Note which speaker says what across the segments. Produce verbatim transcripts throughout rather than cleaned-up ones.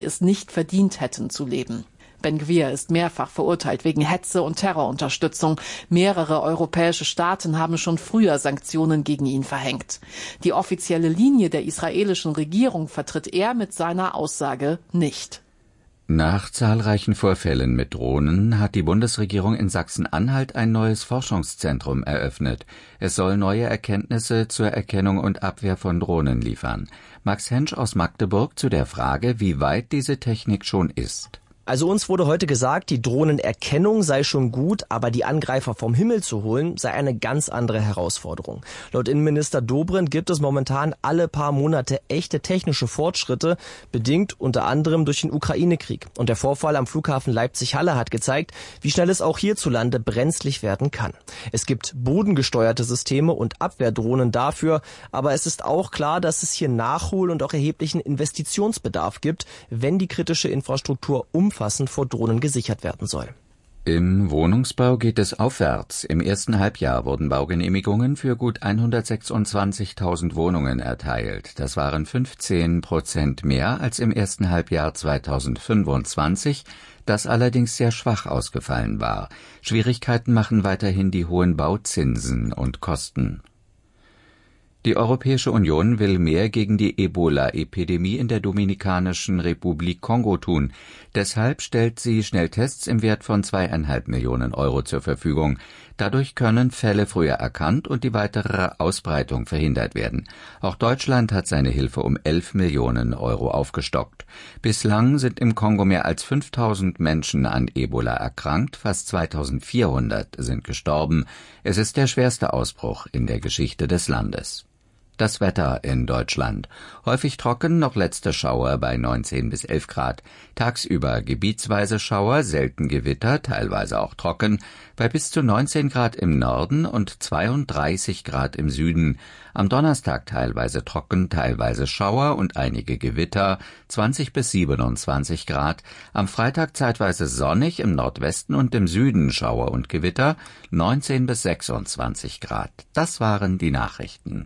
Speaker 1: es nicht verdient hätten zu leben. Ben-Gvir ist mehrfach verurteilt wegen Hetze und Terrorunterstützung. Mehrere europäische Staaten haben schon früher Sanktionen gegen ihn verhängt. Die offizielle Linie der israelischen Regierung vertritt er mit seiner Aussage nicht.
Speaker 2: Nach zahlreichen Vorfällen mit Drohnen hat die Bundesregierung in Sachsen-Anhalt ein neues Forschungszentrum eröffnet. Es soll neue Erkenntnisse zur Erkennung und Abwehr von Drohnen liefern. Max Hensch aus Magdeburg zu der Frage, wie weit diese Technik schon ist.
Speaker 3: Also uns wurde heute gesagt, die Drohnenerkennung sei schon gut, aber die Angreifer vom Himmel zu holen, sei eine ganz andere Herausforderung. Laut Innenminister Dobrindt gibt es momentan alle paar Monate echte technische Fortschritte, bedingt unter anderem durch den Ukraine-Krieg. Und der Vorfall am Flughafen Leipzig-Halle hat gezeigt, wie schnell es auch hierzulande brenzlig werden kann. Es gibt bodengesteuerte Systeme und Abwehrdrohnen dafür, aber es ist auch klar, dass es hier Nachhol- und auch erheblichen Investitionsbedarf gibt, wenn die kritische Infrastruktur umfassend vor Drohnen gesichert werden soll.
Speaker 2: Im Wohnungsbau geht es aufwärts. Im ersten Halbjahr wurden Baugenehmigungen für gut hundertsechsundzwanzigtausend Wohnungen erteilt. Das waren fünfzehn Prozent mehr als im ersten Halbjahr zweitausendfünfundzwanzig, das allerdings sehr schwach ausgefallen war. Schwierigkeiten machen weiterhin die hohen Bauzinsen und Kosten. Die Europäische Union will mehr gegen die Ebola-Epidemie in der Dominikanischen Republik Kongo tun. Deshalb stellt sie Schnelltests im Wert von zweieinhalb Millionen Euro zur Verfügung. Dadurch können Fälle früher erkannt und die weitere Ausbreitung verhindert werden. Auch Deutschland hat seine Hilfe um elf Millionen Euro aufgestockt. Bislang sind im Kongo mehr als fünftausend Menschen an Ebola erkrankt, fast zweitausendvierhundert sind gestorben. Es ist der schwerste Ausbruch in der Geschichte des Landes. Das Wetter in Deutschland. Häufig trocken, noch letzte Schauer bei neunzehn bis elf Grad. Tagsüber gebietsweise Schauer, selten Gewitter, teilweise auch trocken, bei bis zu neunzehn Grad im Norden und zweiunddreißig Grad im Süden. Am Donnerstag teilweise trocken, teilweise Schauer und einige Gewitter, zwanzig bis siebenundzwanzig Grad. Am Freitag zeitweise sonnig, im Nordwesten und im Süden Schauer und Gewitter, neunzehn bis sechsundzwanzig Grad. Das waren die Nachrichten.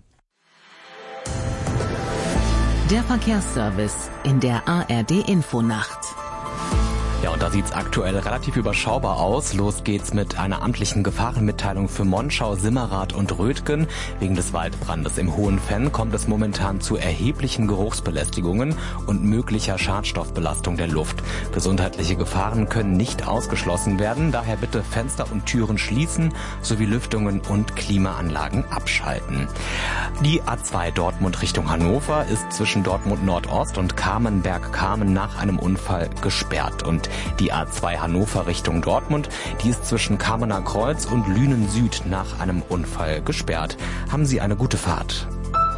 Speaker 4: Der Verkehrsservice in der A R D-Infonacht.
Speaker 5: Ja, und da sieht's aktuell relativ überschaubar aus. Los geht's mit einer amtlichen Gefahrenmitteilung für Monschau, Simmerath und Rötgen. Wegen des Waldbrandes im Hohenfenn kommt es momentan zu erheblichen Geruchsbelästigungen und möglicher Schadstoffbelastung der Luft. Gesundheitliche Gefahren können nicht ausgeschlossen werden. Daher bitte Fenster und Türen schließen sowie Lüftungen und Klimaanlagen abschalten. Die A zwei Dortmund Richtung Hannover ist zwischen Dortmund Nordost und Kamenberg-Kamen nach einem Unfall gesperrt. Und die A zwei Hannover Richtung Dortmund, die ist zwischen Kamener Kreuz und Lünen Süd nach einem Unfall gesperrt. Haben Sie eine gute Fahrt.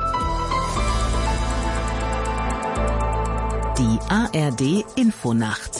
Speaker 4: Die A R D-Infonacht.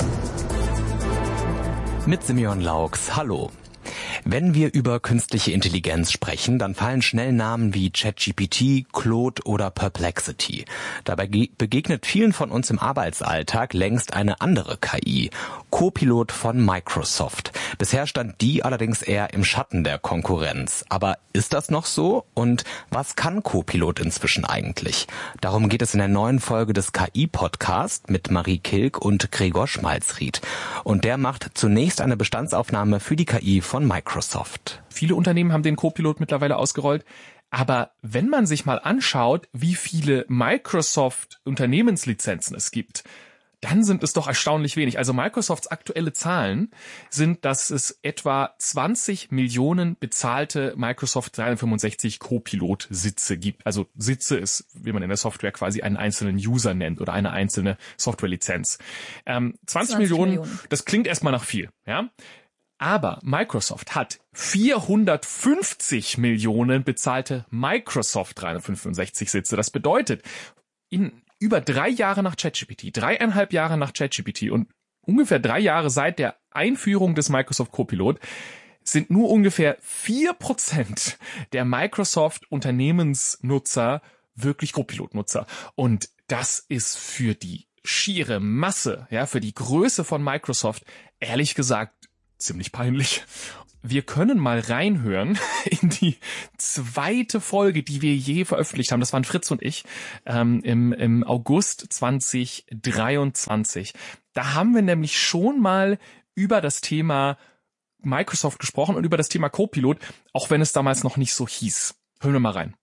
Speaker 5: Mit Simeon Laux. Hallo. Wenn wir über künstliche Intelligenz sprechen, dann fallen schnell Namen wie ChatGPT, Claude oder Perplexity. Dabei begegnet vielen von uns im Arbeitsalltag längst eine andere K I, Copilot von Microsoft. Bisher stand die allerdings eher im Schatten der Konkurrenz. Aber ist das noch so? Und was kann Copilot inzwischen eigentlich? Darum geht es in der neuen Folge des K I-Podcasts mit Marie Kilk und Gregor Schmalzried. Und der macht zunächst eine Bestandsaufnahme für die K I von Microsoft.
Speaker 6: Viele Unternehmen haben den Copilot mittlerweile ausgerollt. Aber wenn man sich mal anschaut, wie viele Microsoft-Unternehmenslizenzen es gibt, dann sind es doch erstaunlich wenig. Also Microsofts aktuelle Zahlen sind, dass es etwa zwanzig Millionen bezahlte Microsoft dreihundertfünfundsechzig Copilot-Sitze gibt. Also Sitze ist, wie man in der Software quasi einen einzelnen User nennt oder eine einzelne Softwarelizenz. Ähm, zwanzig Millionen, Millionen, das klingt erstmal nach viel, ja. Aber Microsoft hat vierhundertfünfzig Millionen bezahlte Microsoft dreihundertfünfundsechzig Sitze. Das bedeutet, in über drei Jahre nach ChatGPT, dreieinhalb Jahre nach ChatGPT und ungefähr drei Jahre seit der Einführung des Microsoft Copilot sind nur ungefähr vier Prozent der Microsoft-Unternehmensnutzer wirklich Copilot-Nutzer. Und das ist für die schiere Masse, ja, für die Größe von Microsoft, ehrlich gesagt, ziemlich peinlich. Wir können mal reinhören in die zweite Folge, die wir je veröffentlicht haben. Das waren Fritz und ich ähm, im, im August zwanzig dreiundzwanzig. Da haben wir nämlich schon mal über das Thema Microsoft gesprochen und über das Thema Copilot, auch wenn es damals noch nicht so hieß. Hören wir mal rein.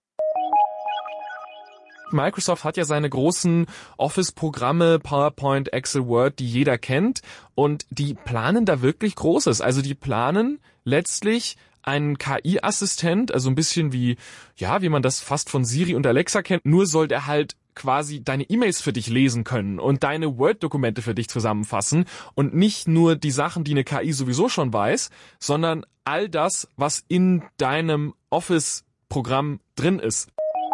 Speaker 6: Microsoft hat ja seine großen Office-Programme, PowerPoint, Excel, Word, die jeder kennt, und die planen da wirklich Großes. Also die planen letztlich einen K I-Assistent, also ein bisschen wie, ja, wie man das fast von Siri und Alexa kennt, nur soll der halt quasi deine E-Mails für dich lesen können und deine Word-Dokumente für dich zusammenfassen und nicht nur die Sachen, die eine K I sowieso schon weiß, sondern all das, was in deinem Office-Programm drin ist.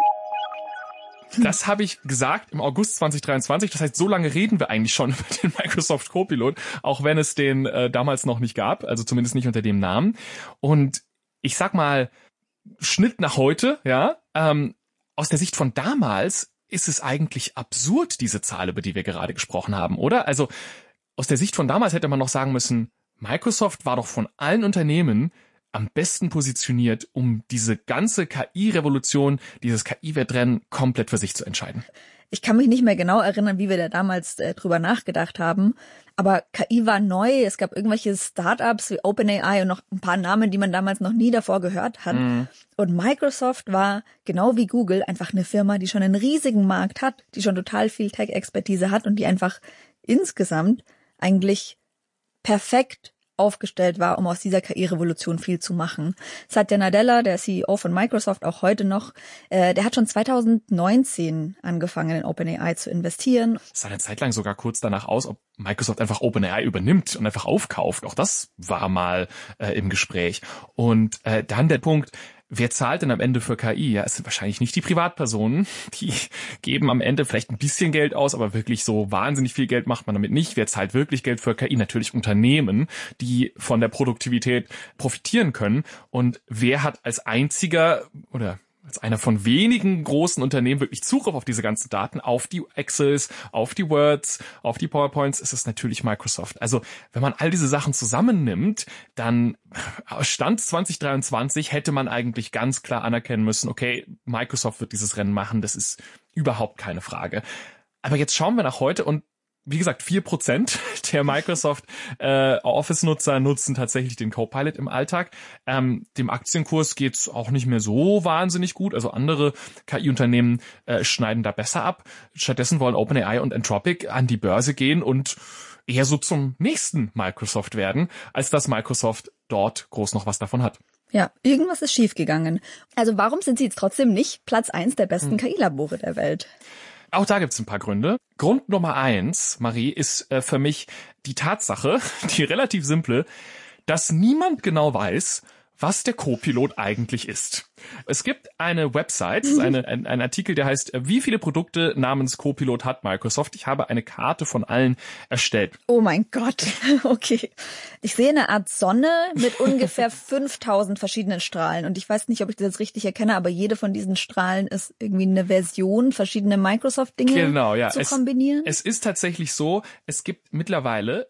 Speaker 6: Das habe ich gesagt im August zwanzig dreiundzwanzig. Das heißt, so lange reden wir eigentlich schon über den Microsoft Copilot, auch wenn es den äh, damals noch nicht gab, also zumindest nicht unter dem Namen. Und ich sag mal, Schnitt nach heute, ja, ähm, aus der Sicht von damals ist es eigentlich absurd, diese Zahl, über die wir gerade gesprochen haben, oder? Also aus der Sicht von damals hätte man noch sagen müssen, Microsoft war doch von allen Unternehmen am besten positioniert, um diese ganze K I-Revolution, dieses K I-Wettrennen komplett für sich zu entscheiden.
Speaker 7: Ich kann mich nicht mehr genau erinnern, wie wir da damals äh, drüber nachgedacht haben, aber K I war neu, es gab irgendwelche Startups wie OpenAI und noch ein paar Namen, die man damals noch nie davor gehört hat. Mm. Und Microsoft war, genau wie Google, einfach eine Firma, die schon einen riesigen Markt hat, die schon total viel Tech-Expertise hat und die einfach insgesamt eigentlich perfekt aufgestellt war, um aus dieser K I-Revolution viel zu machen. Satya Nadella, der C E O von Microsoft, auch heute noch, äh, der hat schon zwanzig neunzehn angefangen, in OpenAI zu investieren.
Speaker 6: Es sah eine Zeit lang sogar kurz danach aus, ob Microsoft einfach OpenAI übernimmt und einfach aufkauft. Auch das war mal äh, im Gespräch. Und äh, dann der Punkt, wer zahlt denn am Ende für K I? Ja, es sind wahrscheinlich nicht die Privatpersonen. Die geben am Ende vielleicht ein bisschen Geld aus, aber wirklich so wahnsinnig viel Geld macht man damit nicht. Wer zahlt wirklich Geld für K I? Natürlich Unternehmen, die von der Produktivität profitieren können. Und wer hat als einziger oder als einer von wenigen großen Unternehmen wirklich Zugriff auf diese ganzen Daten, auf die Excels, auf die Words, auf die PowerPoints, ist es natürlich Microsoft. Also wenn man all diese Sachen zusammennimmt, dann Stand zwanzig dreiundzwanzig hätte man eigentlich ganz klar anerkennen müssen, okay, Microsoft wird dieses Rennen machen, das ist überhaupt keine Frage. Aber jetzt schauen wir nach heute und wie gesagt, vier Prozent der Microsoft äh, Office-Nutzer nutzen tatsächlich den Copilot im Alltag. Ähm, dem Aktienkurs geht's auch nicht mehr so wahnsinnig gut. Also andere K I-Unternehmen äh, schneiden da besser ab. Stattdessen wollen OpenAI und Anthropic an die Börse gehen und eher so zum nächsten Microsoft werden, als dass Microsoft dort groß noch was davon hat.
Speaker 7: Ja, irgendwas ist schiefgegangen. Also warum sind sie jetzt trotzdem nicht Platz eins der besten hm. K I-Labore der Welt?
Speaker 6: Auch da gibt's ein paar Gründe. Grund Nummer eins, Marie, ist äh, für mich die Tatsache, die relativ simple, dass niemand genau weiß, was der Copilot eigentlich ist. Es gibt eine Website, eine, ein, ein Artikel, der heißt, wie viele Produkte namens Copilot hat Microsoft? Ich habe eine Karte von allen erstellt.
Speaker 7: Oh mein Gott, okay. Ich sehe eine Art Sonne mit ungefähr fünftausend verschiedenen Strahlen. Und ich weiß nicht, ob ich das jetzt richtig erkenne, aber jede von diesen Strahlen ist irgendwie eine Version, verschiedene Microsoft-Dinge
Speaker 6: genau, ja.
Speaker 7: zu
Speaker 6: es,
Speaker 7: kombinieren.
Speaker 6: Es ist tatsächlich so, es gibt mittlerweile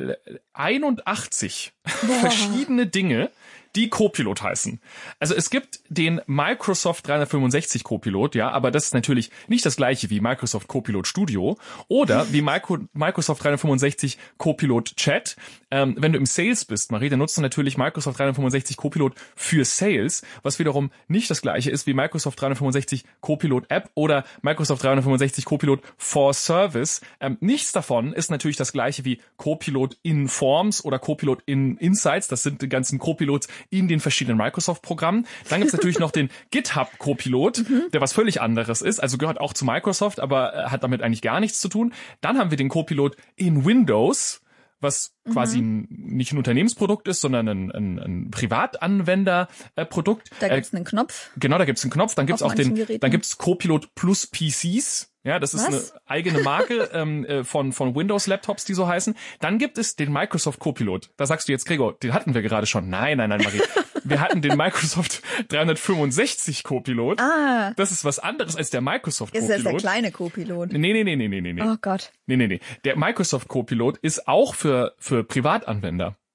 Speaker 6: einundachtzig Boah. verschiedene Dinge, die Copilot heißen. Also es gibt den Microsoft dreihundertfünfundsechzig Copilot, ja, aber das ist natürlich nicht das gleiche wie Microsoft Copilot Studio oder wie Microsoft dreihundertfünfundsechzig Copilot Chat. Ähm, wenn du im Sales bist, Marie, dann nutzt du natürlich Microsoft dreihundertfünfundsechzig Copilot für Sales, was wiederum nicht das gleiche ist wie Microsoft dreihundertfünfundsechzig Copilot App oder Microsoft dreihundertfünfundsechzig Copilot for Service. Ähm, nichts davon ist natürlich das gleiche wie Copilot in Forms oder Copilot in Insights. Das sind die ganzen Copilots in den verschiedenen Microsoft-Programmen. Dann gibt's natürlich noch den GitHub-Copilot, mhm. der was völlig anderes ist, also gehört auch zu Microsoft, aber hat damit eigentlich gar nichts zu tun. Dann haben wir den Copilot in Windows, was mhm. quasi ein, nicht ein Unternehmensprodukt ist, sondern ein, ein, ein Privatanwenderprodukt.
Speaker 7: Da gibt's äh, einen Knopf.
Speaker 6: Genau, da gibt's einen Knopf. Dann gibt's auch den, Geräten. Dann gibt's Copilot plus P Cs. Ja, das ist Was? eine eigene Marke ähm, von von Windows-Laptops, die so heißen. Dann gibt es den Microsoft Copilot. Da sagst du jetzt, Gregor, den hatten wir gerade schon. Nein, nein, nein, Marie. Wir hatten den Microsoft dreihundertfünfundsechzig Copilot. Ah. Das ist was anderes als der Microsoft Copilot.
Speaker 7: Ist das der kleine Copilot?
Speaker 6: Nee, nee, nee, nee, nee, nee.
Speaker 7: Oh Gott.
Speaker 6: Nee, nee, nee. Der Microsoft Copilot ist auch für für Privatanwender.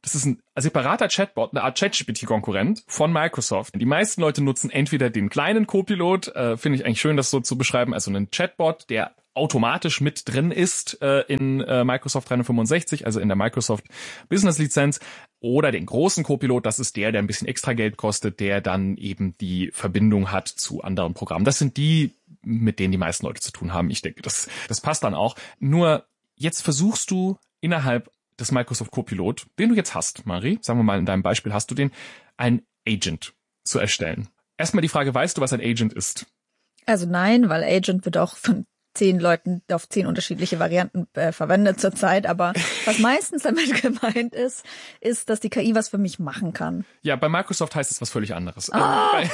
Speaker 6: Das ist ein separater Chatbot, eine Art ChatGPT-Konkurrent von Microsoft. Die meisten Leute nutzen entweder den kleinen Copilot, äh, finde ich eigentlich schön, das so zu beschreiben, also einen Chatbot, der automatisch mit drin ist äh, in äh, Microsoft dreihundertfünfundsechzig, also in der Microsoft Business Lizenz, oder den großen Copilot, das ist der, der ein bisschen extra Geld kostet, der dann eben die Verbindung hat zu anderen Programmen. Das sind die, mit denen die meisten Leute zu tun haben. Ich denke, das, das passt dann auch. Nur jetzt versuchst du innerhalb des Microsoft Copilot, den du jetzt hast, Marie, sagen wir mal in deinem Beispiel, hast du den, ein Agent zu erstellen. Erstmal die Frage, weißt du, was ein Agent ist?
Speaker 7: Also nein, weil Agent wird auch von zehn Leuten auf zehn unterschiedliche Varianten äh, verwendet zurzeit, aber was meistens damit gemeint ist, ist, dass die K I was für mich machen kann.
Speaker 6: Ja, bei Microsoft heißt es was völlig anderes.
Speaker 7: Ah!
Speaker 6: Bei,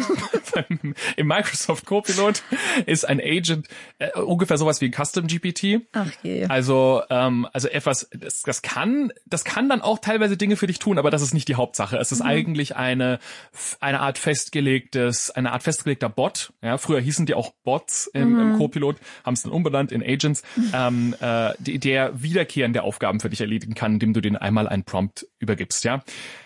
Speaker 6: beim, Im Microsoft Copilot ist ein Agent äh, ungefähr sowas wie ein Custom G P T.
Speaker 7: Ach je.
Speaker 6: Also, ähm, also etwas, das, das kann, das kann dann auch teilweise Dinge für dich tun, aber das ist nicht die Hauptsache. Es ist mhm. eigentlich eine, eine Art festgelegtes, eine Art festgelegter Bot. Ja, früher hießen die auch Bots im, mhm. im Copilot, haben es dann umbenannt in Agents, mhm. ähm, äh, die, der wiederkehrende Aufgaben für dich erledigen kann, indem du denen einmal einen Prompt übergibst, ja.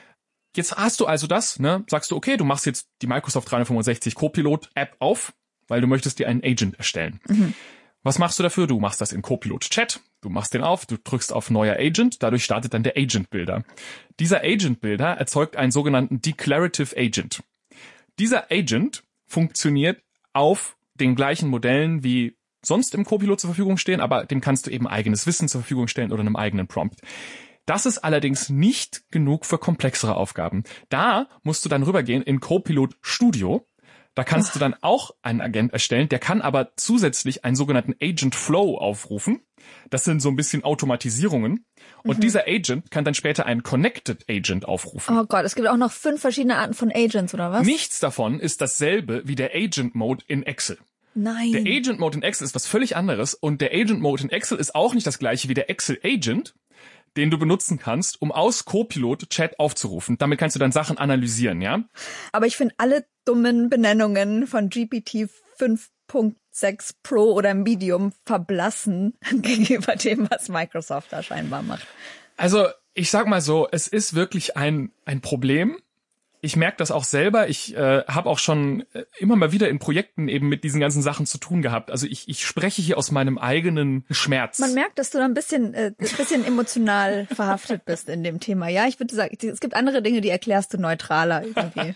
Speaker 6: Jetzt hast du also das, ne, sagst du, okay, du machst jetzt die Microsoft dreihundertfünfundsechzig Copilot App auf, weil du möchtest dir einen Agent erstellen. Mhm. Was machst du dafür? Du machst das in Copilot Chat, du machst den auf, du drückst auf neuer Agent, dadurch startet dann der Agent Builder. Dieser Agent Builder erzeugt einen sogenannten Declarative Agent. Dieser Agent funktioniert auf den gleichen Modellen wie sonst im Copilot zur Verfügung stehen, aber dem kannst du eben eigenes Wissen zur Verfügung stellen oder einem eigenen Prompt. Das ist allerdings nicht genug für komplexere Aufgaben. Da musst du dann rübergehen in Copilot Studio. Da kannst Ach. du dann auch einen Agent erstellen, der kann aber zusätzlich einen sogenannten Agent Flow aufrufen. Das sind so ein bisschen Automatisierungen. Und mhm. dieser Agent kann dann später einen Connected Agent aufrufen.
Speaker 7: Oh Gott, es gibt auch noch fünf verschiedene Arten von Agents, oder was?
Speaker 6: Nichts davon ist dasselbe wie der Agent Mode in Excel.
Speaker 7: Nein.
Speaker 6: Der Agent Mode in Excel ist was völlig anderes und der Agent Mode in Excel ist auch nicht das gleiche wie der Excel Agent, den du benutzen kannst, um aus Copilot Chat aufzurufen. Damit kannst du dann Sachen analysieren, ja?
Speaker 7: Aber ich finde alle dummen Benennungen von G P T fünf Punkt sechs Pro oder Medium verblassen gegenüber dem, was Microsoft da scheinbar macht.
Speaker 6: Also, ich sag mal so, es ist wirklich ein ein Problem. Ich merke das auch selber. Ich äh, habe auch schon äh, immer mal wieder in Projekten eben mit diesen ganzen Sachen zu tun gehabt. Also ich, ich spreche hier aus meinem eigenen Schmerz.
Speaker 7: Man merkt, dass du da ein bisschen, äh, ein bisschen emotional verhaftet bist in dem Thema. Ja, ich würde sagen, es gibt andere Dinge, die erklärst du neutraler irgendwie.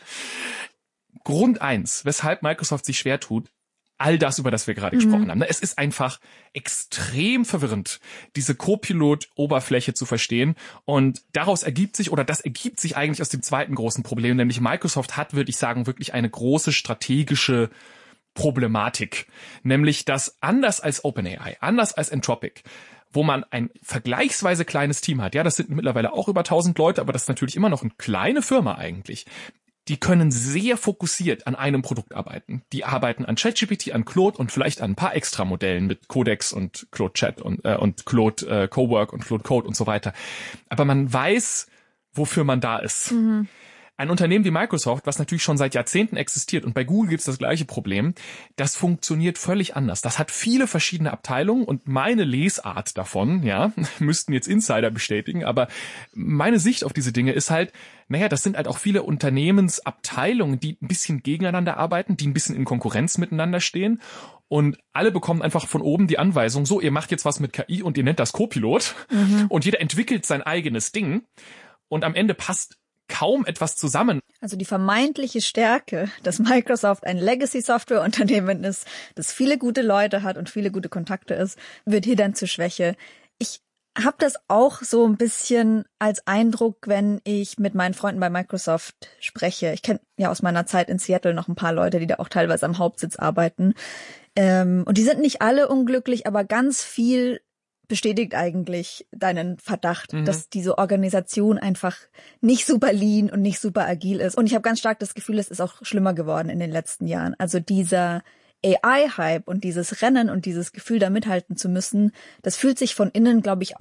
Speaker 6: Grund eins, weshalb Microsoft sich schwer tut, all das, über das wir gerade mhm. gesprochen haben. Es ist einfach extrem verwirrend, diese Copilot-Oberfläche zu verstehen. Und daraus ergibt sich, oder das ergibt sich eigentlich aus dem zweiten großen Problem, nämlich Microsoft hat, würde ich sagen, wirklich eine große strategische Problematik. Nämlich, dass anders als OpenAI, anders als Anthropic, wo man ein vergleichsweise kleines Team hat, ja, das sind mittlerweile auch über tausend Leute, aber das ist natürlich immer noch eine kleine Firma eigentlich. Die können sehr fokussiert an einem Produkt arbeiten. Die arbeiten an ChatGPT, an Claude und vielleicht an ein paar Extra-Modellen mit Codex und Claude Chat und, äh, und Claude äh, Cowork und Claude Code und so weiter. Aber man weiß, wofür man da ist. Mhm. Ein Unternehmen wie Microsoft, was natürlich schon seit Jahrzehnten existiert, und bei Google gibt's das gleiche Problem, das funktioniert völlig anders. Das hat viele verschiedene Abteilungen und meine Lesart davon, ja, müssten jetzt Insider bestätigen, aber meine Sicht auf diese Dinge ist halt, naja, das sind halt auch viele Unternehmensabteilungen, die ein bisschen gegeneinander arbeiten, die ein bisschen in Konkurrenz miteinander stehen. Und alle bekommen einfach von oben die Anweisung, so, ihr macht jetzt was mit K I und ihr nennt das Copilot. Mhm. Und jeder entwickelt sein eigenes Ding. Und am Ende passt kaum etwas zusammen.
Speaker 7: Also die vermeintliche Stärke, dass Microsoft ein Legacy-Software-Unternehmen ist, das viele gute Leute hat und viele gute Kontakte ist, wird hier dann zur Schwäche. Ich habe das auch so ein bisschen als Eindruck, wenn ich mit meinen Freunden bei Microsoft spreche. Ich kenne ja aus meiner Zeit in Seattle noch ein paar Leute, die da auch teilweise am Hauptsitz arbeiten. Ähm, und die sind nicht alle unglücklich, aber ganz viel bestätigt eigentlich deinen Verdacht, mhm. dass diese Organisation einfach nicht super lean und nicht super agil ist. Und ich habe ganz stark das Gefühl, es ist auch schlimmer geworden in den letzten Jahren. Also dieser A I-Hype und dieses Rennen und dieses Gefühl, da mithalten zu müssen, das fühlt sich von innen, glaube ich, auch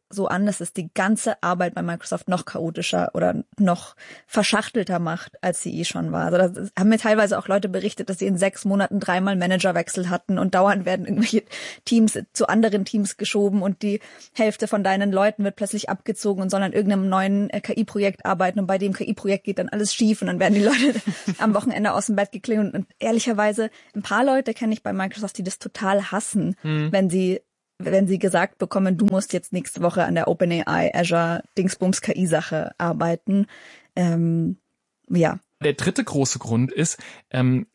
Speaker 7: so an, dass es die ganze Arbeit bei Microsoft noch chaotischer oder noch verschachtelter macht, als sie eh schon war. Also da haben mir teilweise auch Leute berichtet, dass sie in sechs Monaten dreimal Managerwechsel hatten und dauernd werden irgendwelche Teams zu anderen Teams geschoben und die Hälfte von deinen Leuten wird plötzlich abgezogen und soll an irgendeinem neuen K I-Projekt arbeiten und bei dem K I-Projekt geht dann alles schief und dann werden die Leute am Wochenende aus dem Bett geklingelt. Und ehrlicherweise, ein paar Leute kenne ich bei Microsoft, die das total hassen, hm. wenn sie wenn sie gesagt bekommen, du musst jetzt nächste Woche an der OpenAI Azure Dingsbums K I-Sache arbeiten. Ähm, ja.
Speaker 6: Der dritte große Grund ist, ähm,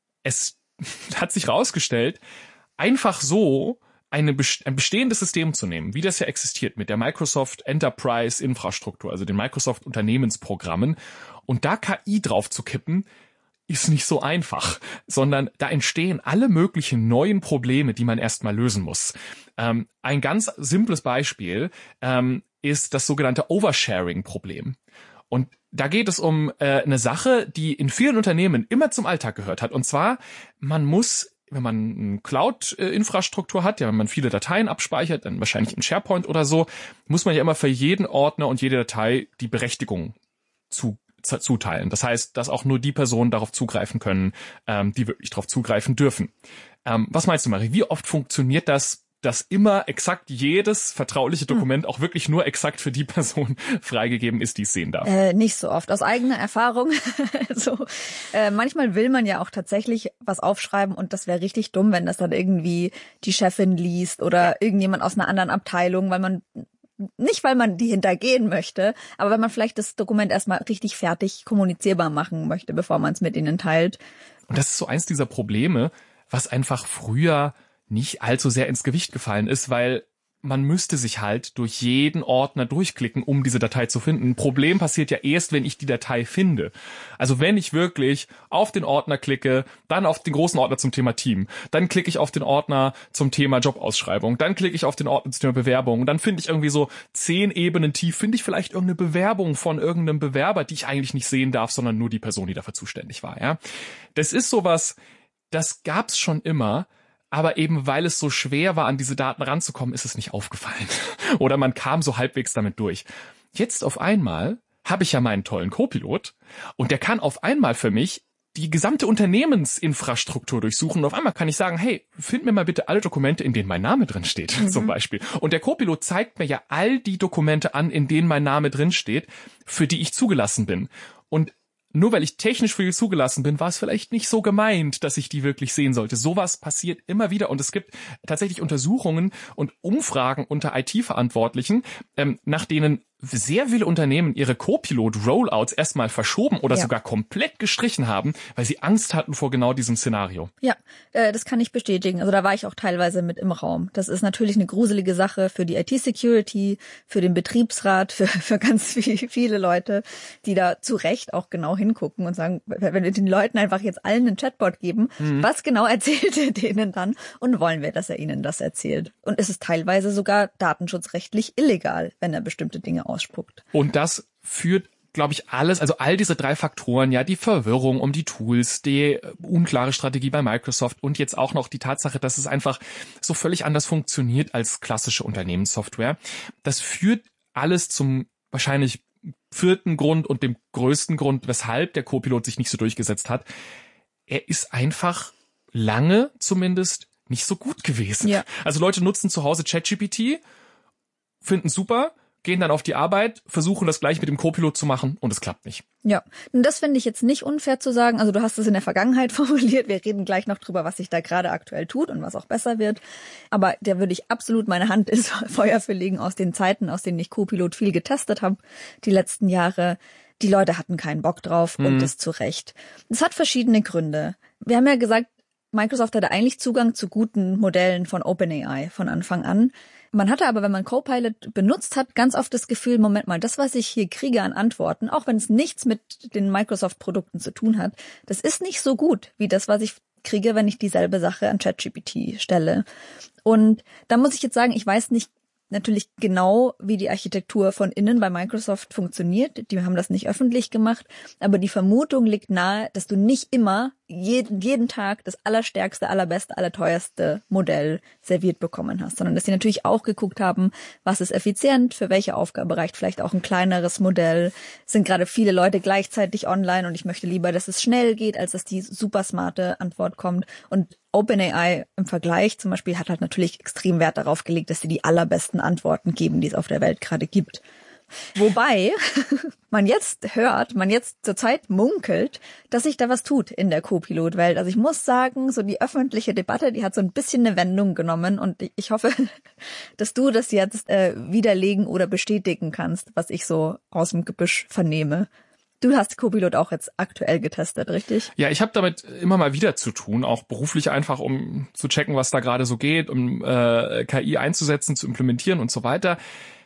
Speaker 6: es hat sich rausgestellt, einfach so eine, ein bestehendes System zu nehmen, wie das ja existiert mit der Microsoft Enterprise Infrastruktur, also den Microsoft Unternehmensprogrammen, und da K I drauf zu kippen, ist nicht so einfach, sondern da entstehen alle möglichen neuen Probleme, die man erstmal lösen muss. Ähm, ein ganz simples Beispiel ähm, ist das sogenannte Oversharing-Problem. Und da geht es um äh, eine Sache, die in vielen Unternehmen immer zum Alltag gehört hat. Und zwar, man muss, wenn man eine Cloud-Infrastruktur hat, ja, wenn man viele Dateien abspeichert, dann wahrscheinlich in SharePoint oder so, muss man ja immer für jeden Ordner und jede Datei die Berechtigung zu zuteilen. Das heißt, dass auch nur die Personen darauf zugreifen können, ähm, die wirklich darauf zugreifen dürfen. Ähm, was meinst du, Marie? Wie oft funktioniert das, dass immer exakt jedes vertrauliche Dokument hm. auch wirklich nur exakt für die Person freigegeben ist, die es sehen darf?
Speaker 7: Äh, nicht so oft. Aus eigener Erfahrung. so, äh, manchmal will man ja auch tatsächlich was aufschreiben und das wäre richtig dumm, wenn das dann irgendwie die Chefin liest oder ja. irgendjemand aus einer anderen Abteilung, weil man nicht, weil man die hintergehen möchte, aber weil man vielleicht das Dokument erstmal richtig fertig kommunizierbar machen möchte, bevor man es mit ihnen teilt.
Speaker 6: Und das ist so eins dieser Probleme, was einfach früher nicht allzu sehr ins Gewicht gefallen ist, weil man müsste sich halt durch jeden Ordner durchklicken, um diese Datei zu finden. Ein Problem passiert ja erst, wenn ich die Datei finde. Also wenn ich wirklich auf den Ordner klicke, dann auf den großen Ordner zum Thema Team, dann klicke ich auf den Ordner zum Thema Jobausschreibung, dann klicke ich auf den Ordner zum Thema Bewerbung, dann finde ich irgendwie so zehn Ebenen tief, finde ich vielleicht irgendeine Bewerbung von irgendeinem Bewerber, die ich eigentlich nicht sehen darf, sondern nur die Person, die dafür zuständig war. Ja, das ist sowas, das gab's schon immer. Aber eben weil es so schwer war, an diese Daten ranzukommen, ist es nicht aufgefallen. Oder man kam so halbwegs damit durch. Jetzt auf einmal habe ich ja meinen tollen Co-Pilot und der kann auf einmal für mich die gesamte Unternehmensinfrastruktur durchsuchen. Und auf einmal kann ich sagen, hey, find mir mal bitte alle Dokumente, in denen mein Name drin steht, mhm. zum Beispiel. Und der Co-Pilot zeigt mir ja all die Dokumente an, in denen mein Name drin steht, für die ich zugelassen bin. Und nur weil ich technisch für die zugelassen bin, war es vielleicht nicht so gemeint, dass ich die wirklich sehen sollte. Sowas passiert immer wieder und es gibt tatsächlich Untersuchungen und Umfragen unter I T-Verantwortlichen, ähm, nach denen sehr viele Unternehmen ihre Co-Pilot-Rollouts erstmal verschoben oder ja. sogar komplett gestrichen haben, weil sie Angst hatten vor genau diesem Szenario.
Speaker 7: Ja, äh, das kann ich bestätigen. Also da war ich auch teilweise mit im Raum. Das ist natürlich eine gruselige Sache für die I T-Security, für den Betriebsrat, für, für ganz viel, viele Leute, die da zu Recht auch genau hingucken und sagen, wenn wir den Leuten einfach jetzt allen einen Chatbot geben, mhm. was genau erzählt er denen dann und wollen wir, dass er ihnen das erzählt? Und es ist teilweise sogar datenschutzrechtlich illegal, wenn er bestimmte Dinge ausspuckt.
Speaker 6: Und das führt, glaube ich, alles, also all diese drei Faktoren, ja, die Verwirrung um die Tools, die unklare Strategie bei Microsoft und jetzt auch noch die Tatsache, dass es einfach so völlig anders funktioniert als klassische Unternehmenssoftware. Das führt alles zum wahrscheinlich vierten Grund und dem größten Grund, weshalb der Co-Pilot sich nicht so durchgesetzt hat. Er ist einfach lange zumindest nicht so gut gewesen. Ja. Also Leute nutzen zu Hause ChatGPT, finden super, gehen dann auf die Arbeit, versuchen das gleich mit dem Co-Pilot zu machen und es klappt nicht.
Speaker 7: Ja, und das finde ich jetzt nicht unfair zu sagen. Also du hast es in der Vergangenheit formuliert. Wir reden gleich noch drüber, was sich da gerade aktuell tut und was auch besser wird. Aber da würde ich absolut meine Hand ins Feuer für legen aus den Zeiten, aus denen ich Co-Pilot viel getestet habe, die letzten Jahre. Die Leute hatten keinen Bock drauf mhm. und das zu Recht. Es hat verschiedene Gründe. Wir haben ja gesagt, Microsoft hatte eigentlich Zugang zu guten Modellen von OpenAI von Anfang an. Man hatte aber, wenn man Copilot benutzt hat, ganz oft das Gefühl, Moment mal, das, was ich hier kriege an Antworten, auch wenn es nichts mit den Microsoft-Produkten zu tun hat, das ist nicht so gut wie das, was ich kriege, wenn ich dieselbe Sache an ChatGPT stelle. Und da muss ich jetzt sagen, ich weiß nicht natürlich genau, wie die Architektur von innen bei Microsoft funktioniert. Die haben das nicht öffentlich gemacht, aber die Vermutung liegt nahe, dass du nicht immer jeden, jeden Tag das allerstärkste, allerbeste, allerteuerste Modell serviert bekommen hast, sondern dass sie natürlich auch geguckt haben, was ist effizient, für welche Aufgabe reicht vielleicht auch ein kleineres Modell, sind gerade viele Leute gleichzeitig online und ich möchte lieber, dass es schnell geht, als dass die super smarte Antwort kommt. Und OpenAI im Vergleich zum Beispiel hat halt natürlich extrem Wert darauf gelegt, dass sie die allerbesten Antworten geben, die es auf der Welt gerade gibt. Wobei man jetzt hört, man jetzt zurzeit munkelt, dass sich da was tut in der Copilot-Welt. Also ich muss sagen, so die öffentliche Debatte, die hat so ein bisschen eine Wendung genommen und ich hoffe, dass du das jetzt äh, widerlegen oder bestätigen kannst, was ich so aus dem Gebüsch vernehme. Du hast Copilot auch jetzt aktuell getestet, richtig?
Speaker 6: Ja, ich habe damit immer mal wieder zu tun, auch beruflich einfach, um zu checken, was da gerade so geht, um äh, K I einzusetzen, zu implementieren und so weiter.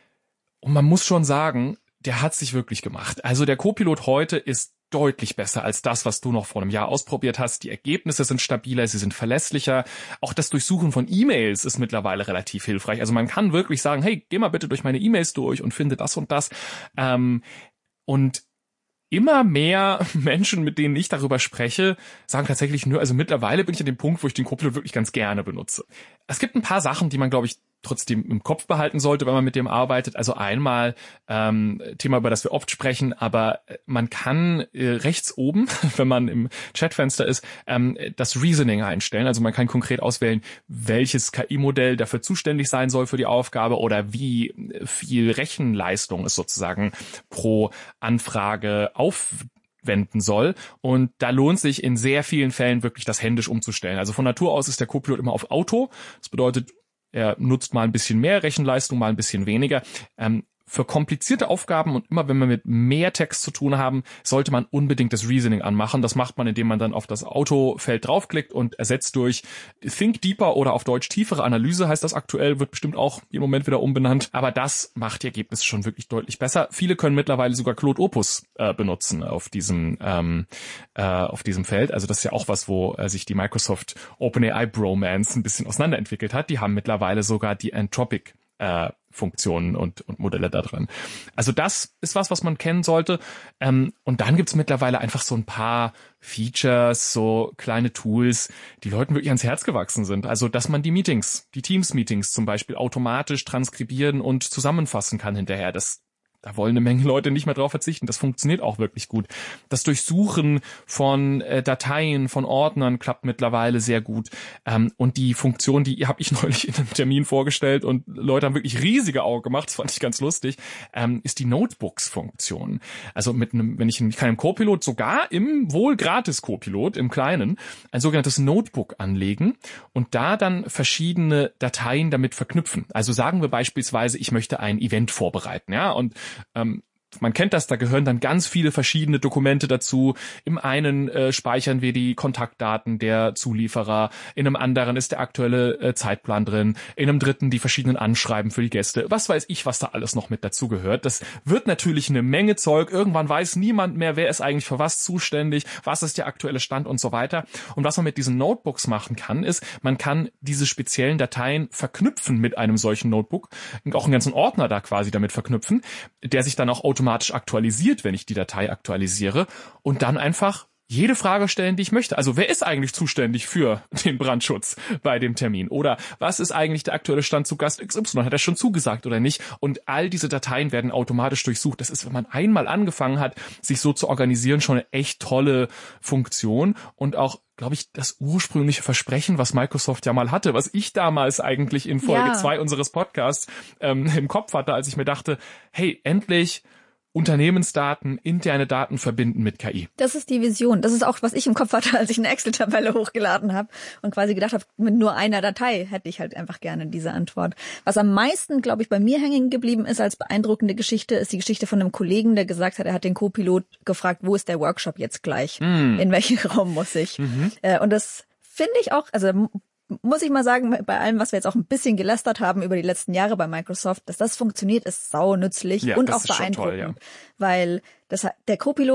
Speaker 6: Und man muss schon sagen, der hat sich wirklich gemacht. Also der Copilot heute ist deutlich besser als das, was du noch vor einem Jahr ausprobiert hast. Die Ergebnisse sind stabiler, sie sind verlässlicher. Auch das Durchsuchen von E-Mails ist mittlerweile relativ hilfreich. Also man kann wirklich sagen, hey, geh mal bitte durch meine E-Mails durch und finde das und das. Ähm, und immer mehr Menschen, mit denen ich darüber spreche, sagen tatsächlich nur, also mittlerweile bin ich an dem Punkt, wo ich den Copilot wirklich ganz gerne benutze. Es gibt ein paar Sachen, die man, glaube ich, trotzdem im Kopf behalten sollte, wenn man mit dem arbeitet. Also einmal ähm, Thema, über das wir oft sprechen, aber man kann äh, rechts oben, wenn man im Chatfenster ist, ähm, das Reasoning einstellen. Also man kann konkret auswählen, welches K I-Modell dafür zuständig sein soll für die Aufgabe oder wie viel Rechenleistung es sozusagen pro Anfrage aufwenden soll. Und da lohnt sich in sehr vielen Fällen wirklich das händisch umzustellen. Also von Natur aus ist der Copilot immer auf Auto. Das bedeutet, er nutzt mal ein bisschen mehr Rechenleistung, mal ein bisschen weniger. Ähm, für komplizierte Aufgaben und immer wenn wir mit mehr Text zu tun haben, sollte man unbedingt das Reasoning anmachen. Das macht man, indem man dann auf das Autofeld draufklickt und ersetzt durch Think Deeper oder auf Deutsch tiefere Analyse heißt das aktuell, wird bestimmt auch im Moment wieder umbenannt. Aber das macht die Ergebnisse schon wirklich deutlich besser. Viele können mittlerweile sogar Claude Opus äh, benutzen auf diesem ähm, äh, auf diesem Feld. Also das ist ja auch was, wo äh, sich die Microsoft OpenAI Bromance ein bisschen auseinanderentwickelt hat. Die haben mittlerweile sogar die Anthropic äh, Funktionen und, und Modelle da drin. Also das ist was, was man kennen sollte. Ähm, und dann gibt's mittlerweile einfach so ein paar Features, so kleine Tools, die Leuten wirklich ans Herz gewachsen sind. Also, dass man die Meetings, die Teams-Meetings zum Beispiel automatisch transkribieren und zusammenfassen kann hinterher. Das Da wollen eine Menge Leute nicht mehr drauf verzichten. Das funktioniert auch wirklich gut. Das Durchsuchen von äh, Dateien, von Ordnern klappt mittlerweile sehr gut. Ähm, und die Funktion, die habe ich neulich in einem Termin vorgestellt und Leute haben wirklich riesige Augen gemacht, das fand ich ganz lustig, ähm, ist die Notebooks-Funktion. Also mit einem, wenn ich in keinem Copilot, sogar im wohl gratis Copilot, im kleinen, ein sogenanntes Notebook anlegen und da dann verschiedene Dateien damit verknüpfen. Also sagen wir beispielsweise, ich möchte ein Event vorbereiten, ja, und Ähm, man kennt das, da gehören dann ganz viele verschiedene Dokumente dazu. Im einen äh, speichern wir die Kontaktdaten der Zulieferer, in einem anderen ist der aktuelle äh, Zeitplan drin, in einem dritten die verschiedenen Anschreiben für die Gäste. Was weiß ich, was da alles noch mit dazu gehört. Das wird natürlich eine Menge Zeug. Irgendwann weiß niemand mehr, wer ist eigentlich für was zuständig, was ist der aktuelle Stand und so weiter. Und was man mit diesen Notebooks machen kann, ist, man kann diese speziellen Dateien verknüpfen mit einem solchen Notebook, auch einen ganzen Ordner da quasi damit verknüpfen, der sich dann auch automatisch automatisch aktualisiert, wenn ich die Datei aktualisiere und dann einfach jede Frage stellen, die ich möchte. Also wer ist eigentlich zuständig für den Brandschutz bei dem Termin? Oder was ist eigentlich der aktuelle Stand zu Gast X Y? Hat er schon zugesagt oder nicht? Und all diese Dateien werden automatisch durchsucht. Das ist, wenn man einmal angefangen hat, sich so zu organisieren, schon eine echt tolle Funktion und auch, glaube ich, das ursprüngliche Versprechen, was Microsoft ja mal hatte, was ich damals eigentlich in Folge zwei ja. unseres Podcasts ähm, im Kopf hatte, als ich mir dachte, hey, endlich Unternehmensdaten, interne Daten verbinden mit K I.
Speaker 7: Das ist die Vision. Das ist auch, was ich im Kopf hatte, als ich eine Excel-Tabelle hochgeladen habe und quasi gedacht habe, mit nur einer Datei hätte ich halt einfach gerne diese Antwort. Was am meisten, glaube ich, bei mir hängen geblieben ist als beeindruckende Geschichte, ist die Geschichte von einem Kollegen, der gesagt hat, er hat den Copilot gefragt, wo ist der Workshop jetzt gleich? Mm. In welchen Raum muss ich? Mhm. Und das finde ich auch, also muss ich mal sagen, bei allem, was wir jetzt auch ein bisschen gelästert haben über die letzten Jahre bei Microsoft, dass das funktioniert, ist sau nützlich ja, und auch beeindruckend. Toll, ja. Weil das, der Copilot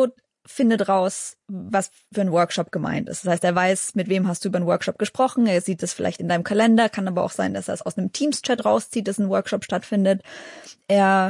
Speaker 7: findet raus, was für ein Workshop gemeint ist. Das heißt, er weiß, mit wem hast du über einen Workshop gesprochen, er sieht es vielleicht in deinem Kalender, kann aber auch sein, dass er es aus einem Teams-Chat rauszieht, dass ein Workshop stattfindet. Er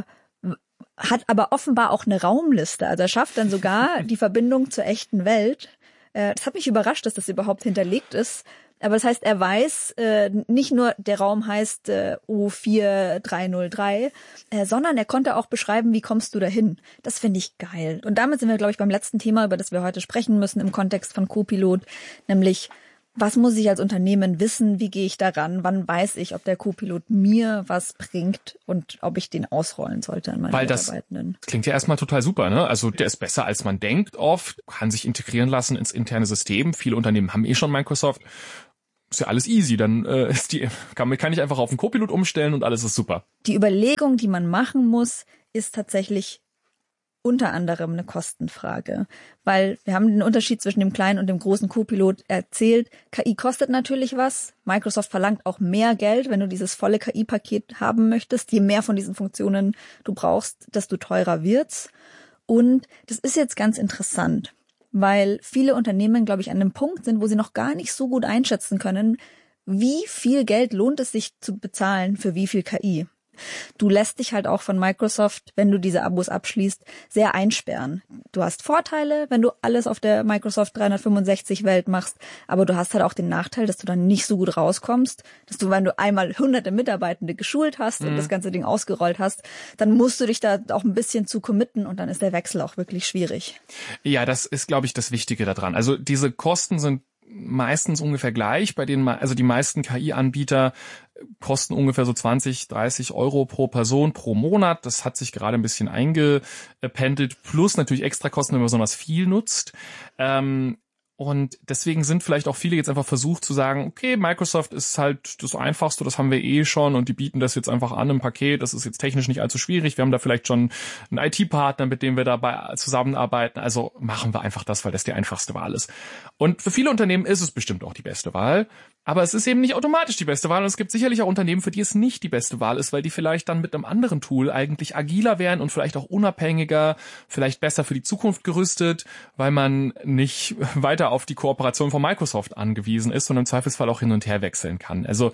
Speaker 7: hat aber offenbar auch eine Raumliste, also er schafft dann sogar die Verbindung zur echten Welt. Das hat mich überrascht, dass das überhaupt hinterlegt ist. Aber das heißt, er weiß, äh, nicht nur der Raum heißt äh, O vier drei null drei, äh, sondern er konnte auch beschreiben, wie kommst du dahin. Das finde ich geil. Und damit sind wir, glaube ich, beim letzten Thema, über das wir heute sprechen müssen im Kontext von Copilot, nämlich was muss ich als Unternehmen wissen, wie gehe ich daran, wann weiß ich, ob der Copilot mir was bringt und ob ich den ausrollen sollte an meine
Speaker 6: Weil das
Speaker 7: Mitarbeitenden.
Speaker 6: Klingt ja erstmal total super, ne? Also der ist besser, als man denkt oft, kann sich integrieren lassen ins interne System. Viele Unternehmen haben eh schon Microsoft. Ist ja alles easy, dann äh, ist die, kann, kann ich einfach auf den Copilot umstellen und alles ist super.
Speaker 7: Die Überlegung, die man machen muss, ist tatsächlich unter anderem eine Kostenfrage, weil wir haben den Unterschied zwischen dem kleinen und dem großen Copilot erzählt. K I kostet natürlich was. Microsoft verlangt auch mehr Geld, wenn du dieses volle K I-Paket haben möchtest. Je mehr von diesen Funktionen du brauchst, desto teurer wird's. Und das ist jetzt ganz interessant, weil viele Unternehmen, glaube ich, an einem Punkt sind, wo sie noch gar nicht so gut einschätzen können, wie viel Geld lohnt es sich zu bezahlen für wie viel K I. Du lässt dich halt auch von Microsoft, wenn du diese Abos abschließt, sehr einsperren. Du hast Vorteile, wenn du alles auf der Microsoft dreihundertfünfundsechzig Welt machst, aber du hast halt auch den Nachteil, dass du dann nicht so gut rauskommst, dass du, wenn du einmal hunderte Mitarbeitende geschult hast und mhm. das ganze Ding ausgerollt hast, dann musst du dich da auch ein bisschen zu committen und dann ist der Wechsel auch wirklich schwierig.
Speaker 6: Ja, das ist, glaube ich, das Wichtige daran. Also diese Kosten sind meistens ungefähr gleich, bei denen, also die meisten K I-Anbieter kosten ungefähr so zwanzig, dreißig Euro pro Person pro Monat. Das hat sich gerade ein bisschen eingependelt, plus natürlich Extrakosten, wenn man besonders viel nutzt. Ähm, Und deswegen sind vielleicht auch viele jetzt einfach versucht zu sagen, okay, Microsoft ist halt das Einfachste, das haben wir eh schon und die bieten das jetzt einfach an im Paket. Das ist jetzt technisch nicht allzu schwierig. Wir haben da vielleicht schon einen I T-Partner, mit dem wir dabei zusammenarbeiten. Also machen wir einfach das, weil das die einfachste Wahl ist. Und für viele Unternehmen ist es bestimmt auch die beste Wahl. Aber es ist eben nicht automatisch die beste Wahl. Und es gibt sicherlich auch Unternehmen, für die es nicht die beste Wahl ist, weil die vielleicht dann mit einem anderen Tool eigentlich agiler wären und vielleicht auch unabhängiger, vielleicht besser für die Zukunft gerüstet, weil man nicht weiter auf die Kooperation von Microsoft angewiesen ist und im Zweifelsfall auch hin und her wechseln kann. Also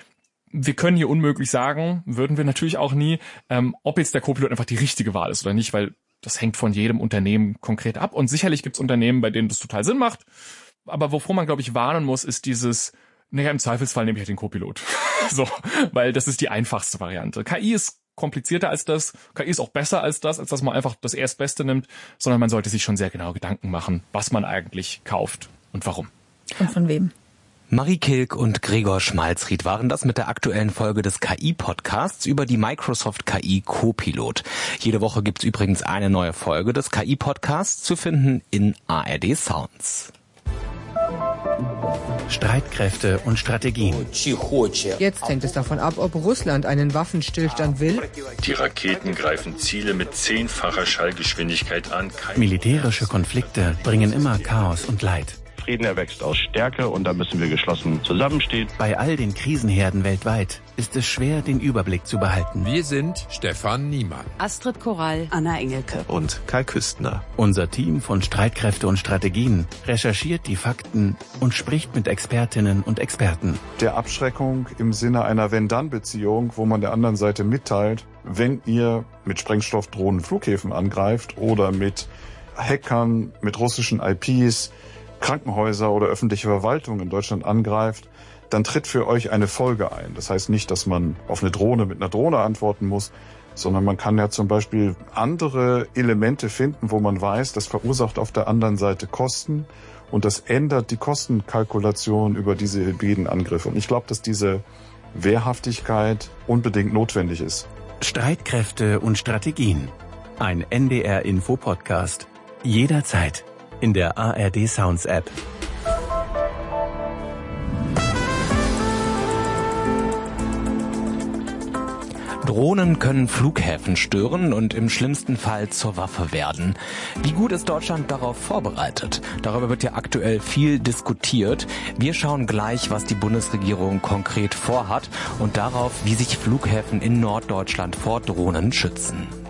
Speaker 6: wir können hier unmöglich sagen, würden wir natürlich auch nie, ähm, ob jetzt der Copilot einfach die richtige Wahl ist oder nicht, weil das hängt von jedem Unternehmen konkret ab. Und sicherlich gibt es Unternehmen, bei denen das total Sinn macht. Aber wovor man, glaube ich, warnen muss, ist dieses, naja, im Zweifelsfall nehme ich halt den Copilot. So, weil das ist die einfachste Variante. K I ist komplizierter als das. K I ist auch besser als das, als dass man einfach das Erstbeste nimmt, sondern man sollte sich schon sehr genau Gedanken machen, was man eigentlich kauft und warum.
Speaker 7: Und von wem?
Speaker 5: Marie Kilk und Gregor Schmalzried waren das mit der aktuellen Folge des K I-Podcasts über die Microsoft K I Copilot. Jede Woche gibt's übrigens eine neue Folge des K I-Podcasts zu finden in A R D Sounds.
Speaker 8: Streitkräfte und Strategien.
Speaker 9: Jetzt hängt es davon ab, ob Russland einen Waffenstillstand will.
Speaker 10: Die Raketen greifen Ziele mit zehnfacher Schallgeschwindigkeit an.
Speaker 8: Militärische Konflikte bringen immer Chaos und Leid.
Speaker 11: Frieden erwächst aus Stärke und da müssen wir geschlossen zusammenstehen.
Speaker 8: Bei all den Krisenherden weltweit ist es schwer, den Überblick zu behalten.
Speaker 12: Wir sind Stefan Niemann,
Speaker 4: Astrid Korall, Anna Engelke
Speaker 13: und Kai Küstner.
Speaker 8: Unser Team von Streitkräfte und Strategien recherchiert die Fakten und spricht mit Expertinnen und Experten.
Speaker 14: Der Abschreckung im Sinne einer Wenn-Dann-Beziehung, wo man der anderen Seite mitteilt, wenn ihr mit Sprengstoffdrohnen Flughäfen angreift oder mit Hackern, mit russischen I Ps, Krankenhäuser oder öffentliche Verwaltung in Deutschland angreift, dann tritt für euch eine Folge ein. Das heißt nicht, dass man auf eine Drohne mit einer Drohne antworten muss, sondern man kann ja zum Beispiel andere Elemente finden, wo man weiß, das verursacht auf der anderen Seite Kosten und das ändert die Kostenkalkulation über diese hybriden Angriffe. Und ich glaube, dass diese Wehrhaftigkeit unbedingt notwendig ist.
Speaker 8: Streitkräfte und Strategien. Ein N D R-Info-Podcast. Jederzeit. In der A R D Sounds App.
Speaker 5: Drohnen können Flughäfen stören und im schlimmsten Fall zur Waffe werden. Wie gut ist Deutschland darauf vorbereitet? Darüber wird ja aktuell viel diskutiert. Wir schauen gleich, was die Bundesregierung konkret vorhat und darauf, wie sich Flughäfen in Norddeutschland vor Drohnen schützen.